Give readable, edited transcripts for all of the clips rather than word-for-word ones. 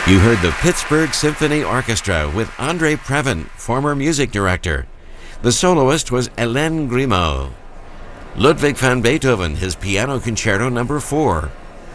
You heard the Pittsburgh Symphony Orchestra with André Previn, former music director. The soloist was Hélène Grimaud. Ludwig van Beethoven, his Piano Concerto No. 4.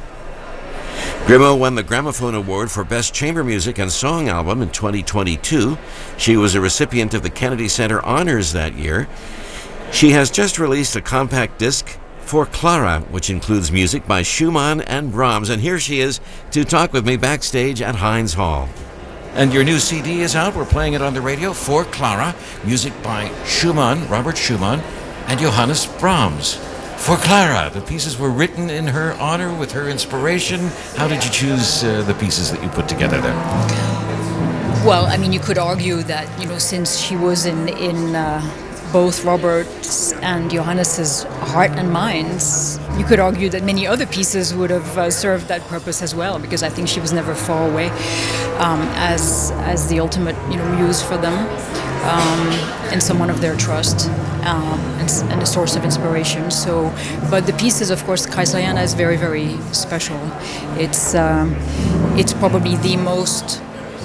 Grimaud won the Gramophone Award for Best Chamber Music and Song Album in 2022. She was a recipient of the Kennedy Center Honors that year. She has just released a compact disc, For Clara, which includes music by Schumann and Brahms. And here she is to talk with me backstage at Heinz Hall. And your new CD is out. We're playing it on the radio. For Clara, music by Schumann, Robert Schumann, and Johannes Brahms. For Clara, the pieces were written in her honor, with her inspiration. How did you choose the pieces that you put together there? Well, I mean, you could argue that, since she was in both Robert's and Johannes's heart and minds, you could argue that many other pieces would have served that purpose as well, because I think she was never far away as the ultimate muse for them, and someone of their trust, and a source of inspiration. So, but the pieces, of course, Kreisleriana is very, very special. It's probably the most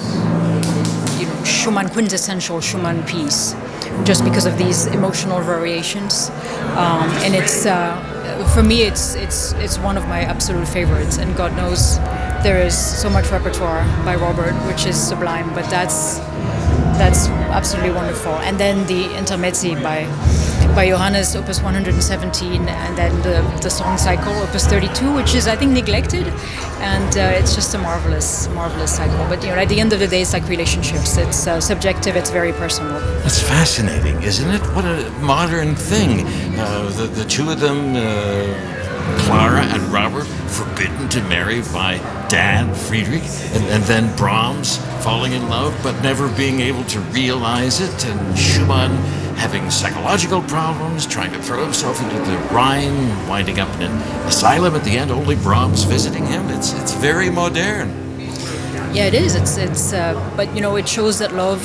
Schumann, quintessential Schumann piece, just because of these emotional variations, and it's for me it's one of my absolute favorites. And God knows there is so much repertoire by Robert which is sublime, but that's absolutely wonderful. And then the intermezzi by Johannes, Opus 117, and then the song cycle, Opus 32, which is, I think, neglected, and it's just a marvelous cycle. But at the end of the day, it's like relationships. It's subjective. It's very personal. That's fascinating, isn't it? What a modern thing. The two of them, Clara and Robert, forbidden to marry by Dad, Friedrich, and then Brahms falling in love but never being able to realize it, and Schumann having psychological problems, trying to throw himself into the Rhine, winding up in an asylum at the end, only Brahms visiting him. It's very modern. Yeah, it is. It's but it shows that love,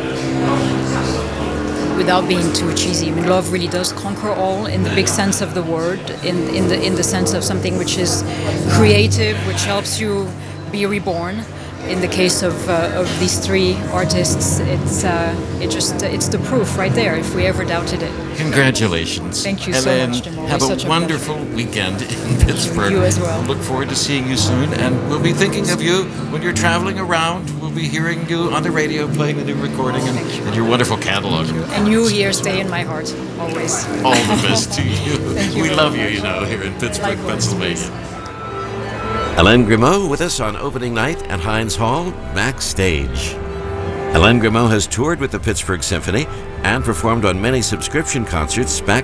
without being too cheesy, I mean, love really does conquer all in the big sense of the word, in the sense of something which is creative, which helps you be reborn. In the case of these three artists, it's the proof right there, if we ever doubted it. Congratulations. Thank you so much, Jim. Have a wonderful weekend in Pittsburgh. You as well. Look forward to seeing you soon, and we'll be thinking of you when you're traveling around. We'll be hearing you on the radio, playing the new recording, and your wonderful catalog. And you here stay in my heart, always. All the best to you. Thank you. We love you, here in Pittsburgh, Likewise. Pennsylvania. Hélène Grimaud with us on opening night at Heinz Hall backstage. Hélène Grimaud has toured with the Pittsburgh Symphony and performed on many subscription concerts back